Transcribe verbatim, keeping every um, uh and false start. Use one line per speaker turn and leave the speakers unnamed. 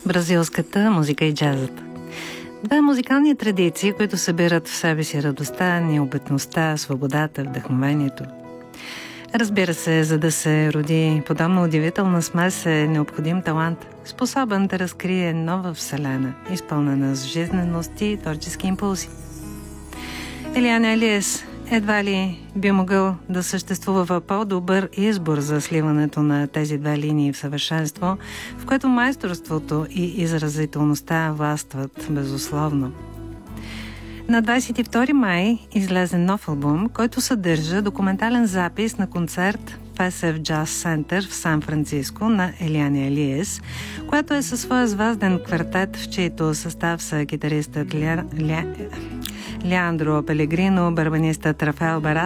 бразилската музика и джазът. Две музикални традиции, които събират в себе си радостта, необетността, свободата, вдъхновението. Разбира се, за да се роди подобна удивителна смес е необходим талант, способен да разкрие нова вселена, изпълнена с жизненост и творчески импулси. Елиан Елиес едва ли би могъл да съществува по-добър избор за сливането на тези две линии в съвършенство, в което майсторството и изразителността властват безусловно. На двадесет и втори май излезе нов албум, който съдържа документален запис на концерт в Ес Еф Jazz Center в Сан-Франциско на Елиан Елиес, която е със своя звезден квартет, в чието състав са китаристът Ля... Ля... Леандро Пелегрино, барабанистът Рафаел Барат,